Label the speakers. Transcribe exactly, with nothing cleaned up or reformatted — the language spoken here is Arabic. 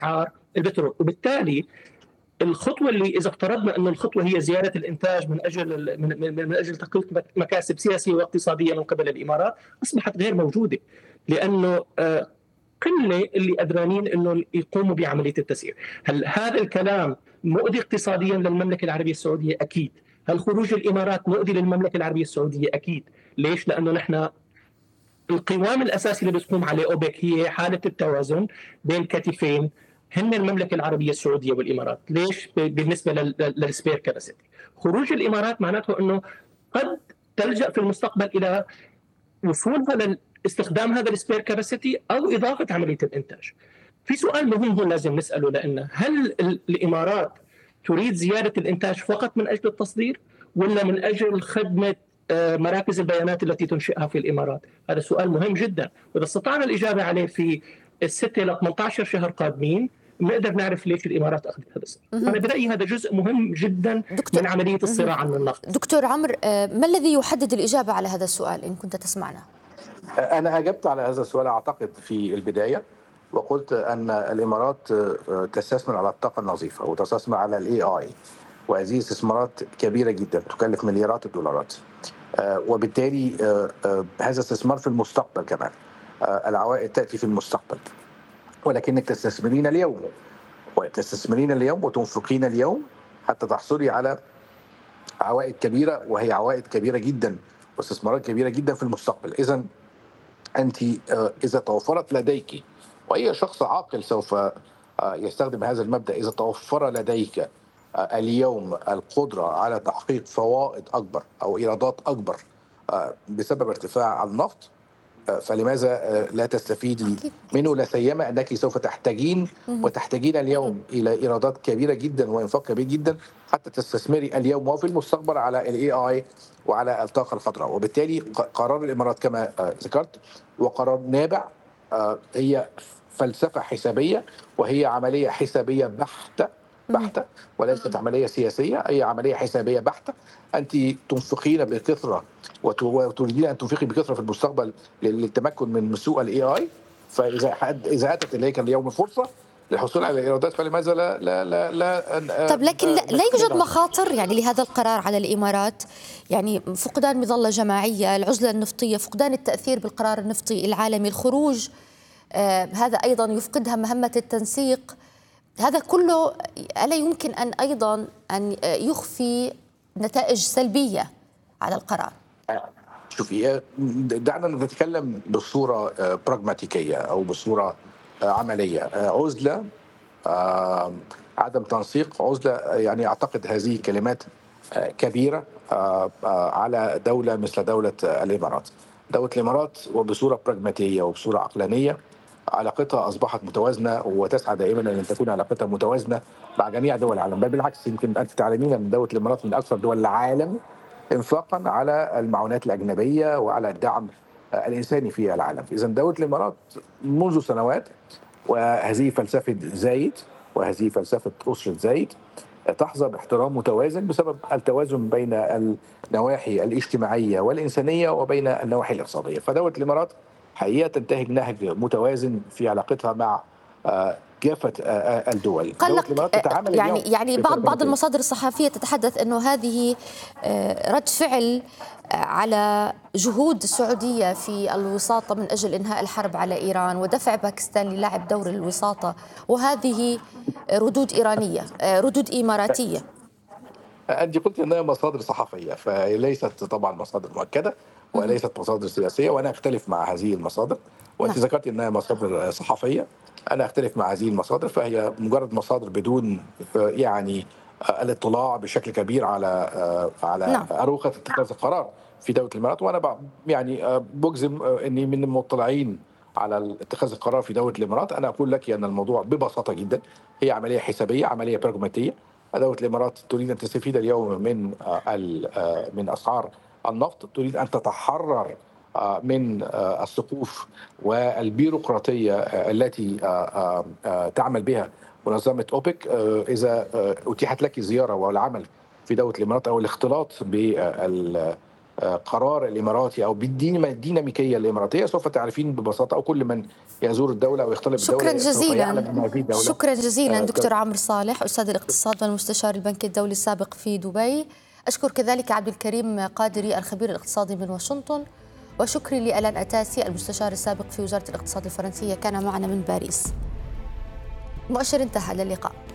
Speaker 1: أسعار البترول. وبالتالي الخطوة اللي إذا افترضنا أن الخطوة هي زيادة الإنتاج من أجل من, من, من أجل تحقيق مكاسب سياسية واقتصادية من قبل الإمارات أصبحت غير موجودة، لأنه قلة اللي قدرانين أنه يقوموا بعملية التسعير. هل هذا الكلام مؤذي اقتصاديا للمملكة العربية السعودية؟ أكيد. هل خروج الإمارات مؤذي للمملكة العربية السعودية؟ أكيد. ليش؟ لأنه نحن القوام الأساسي اللي بتقوم عليه أوبك هي حالة التوازن بين كتفين، هن المملكة العربية السعودية والإمارات. ليش؟ بالنسبة للسبير كاباسيتي. خروج الإمارات معناته أنه قد تلجأ في المستقبل إلى وصولها لاستخدام هذا السبير كاباسيتي أو إضافة عملية الإنتاج. في سؤال مهم هون لازم نسأله، لأنه هل الإمارات تريد زيادة الإنتاج فقط من أجل التصدير ولا من أجل خدمة مراكز البيانات التي تنشئها في الإمارات؟ هذا سؤال مهم جدا، وإذا استطعنا الإجابة عليه في الستة إلى ثمانية عشر شهر قادمين نقدر نعرف ليش الإمارات أخذت هذا السبب. أنا برأيي هذا جزء مهم جدا من عملية الصراع عن النفط.
Speaker 2: دكتور عمرو، ما الذي يحدد الإجابة على هذا السؤال إن كنت تسمعنا؟
Speaker 3: أنا أجبت على هذا السؤال أعتقد في البداية، وقلت أن الإمارات تستثمر على الطاقة النظيفة وتستثمر على الاي اي، وهذه استثمارات كبيرة جدا تكلف مليارات الدولارات، وبالتالي هذا استثمار في المستقبل كمان، العوائد تأتي في المستقبل، ولكنك تستثمرين اليوم وتستثمرين اليوم وتنفقين اليوم حتى تحصلي على عوائد كبيرة، وهي عوائد كبيرة جدا واستثمارات كبيرة جدا في المستقبل. إذن أنت إذا توفرت لديك، وأي شخص عاقل سوف يستخدم هذا المبدأ، إذا توفر لديك اليوم القدرة على تحقيق فوائد أكبر أو إيرادات أكبر بسبب ارتفاع النفط، فلماذا لا تستفيدي منه؟ لا سيما أنك سوف تحتاجين وتحتاجين اليوم إلى إيرادات كبيرة جدا وإنفاق كبير جدا حتى تستثمري اليوم وفي المستقبل على الاي اي وعلى الطاقة الخضراء. وبالتالي قرار الإمارات كما ذكرت وقرار نابع، هي فلسفة حسابية وهي عملية حسابية بحتة بحتة وليست عملية سياسية، أي عملية حسابية بحتة. أنت تنفقين بكثرة وتريدين أن تنفقي بكثرة في المستقبل للتمكن من سوق الاي اي، فإذا إذا أتت إليك اليوم فرصة للحصول على الايرادات فلماذا لا لا لا, لا
Speaker 2: طب لكن لا, لا يوجد مخاطر يعني لهذا القرار على الإمارات؟ يعني فقدان مظلة جماعية، العزلة النفطية، فقدان التأثير بالقرار النفطي العالمي، الخروج آه هذا أيضا يفقدها مهمة التنسيق. هذا كله ألا يمكن أن أيضا أن يخفي نتائج سلبية على القرار؟
Speaker 3: شوفي، دعنا نتكلم بصورة براغماتيكية أو بصورة عملية. عزلة، عدم تنسيق، عزلة، يعني أعتقد هذه كلمات كبيرة على دولة مثل دولة الإمارات. دولة الإمارات وبصورة براغماتية وبصورة عقلانية علاقتها أصبحت متوازنة وتسعى دائما أن تكون علاقتها متوازنة مع جميع دول العالم، بل بالعكس يمكن أنت تعلمين أن دولة الإمارات من أكثر دول العالم انفاقا على المعونات الأجنبية وعلى الدعم الإنساني في العالم. إذا دولة الإمارات منذ سنوات، وهذه فلسفة زايد وهذه فلسفة أسرة زايد، تحظى باحترام متوازن بسبب التوازن بين النواحي الاجتماعية والإنسانية وبين النواحي الاقتصادية. فدولة الإمارات حقيقة تنتهج نهج متوازن في علاقتها مع كافة الدول.
Speaker 2: قال يعني يعني بعض بعض المصادر الصحفية تتحدث أنه هذه رد فعل على جهود السعودية في الوساطة من أجل إنهاء الحرب على إيران ودفع باكستان للعب دور الوساطة، وهذه ردود إيرانية، ردود إماراتية.
Speaker 3: أنت قلت أنها مصادر صحفية، فليست طبعا مصادر مؤكدة وليست مصادر سياسية، وأنا أختلف مع هذه المصادر. وأنت نعم. ذكرت أنها مصادر صحفية، أنا أختلف مع هذه المصادر، فهي مجرد مصادر بدون يعني الاطلاع بشكل كبير على على نعم. أروقة اتخاذ القرار في دولة الإمارات. وأنا يعني بجزم أني من المطلعين على اتخاذ القرار في دولة الإمارات. أنا أقول لك أن الموضوع ببساطة جدا هي عملية حسابية، عملية براغماتية. دولة الإمارات تريد أن تستفيد اليوم من من أسعار النفط، تريد أن تتحرر من السقوف والبيروقراطية التي تعمل بها منظمة أوبك. إذا أتيحت لك زيارة والعمل في دولة الإمارات أو الاختلاط قرار الاماراتي او بالديناميكيه الاماراتيه سوف تعرفين ببساطه، او كل من يزور الدوله او يختلط بالدوله
Speaker 2: شكرا
Speaker 3: سوف يعلم
Speaker 2: جزيلا.
Speaker 3: ان هذه الدوله.
Speaker 2: شكرا جزيلا دكتور عمرو صالح، استاذ الاقتصاد والمستشار البنكي الدولي السابق في دبي. اشكر كذلك عبد الكريم قادري الخبير الاقتصادي من واشنطن، وشكري لألان أتاسي المستشار السابق في وزارة الاقتصاد الفرنسية كان معنا من باريس. مؤشر انتهى، للقاء.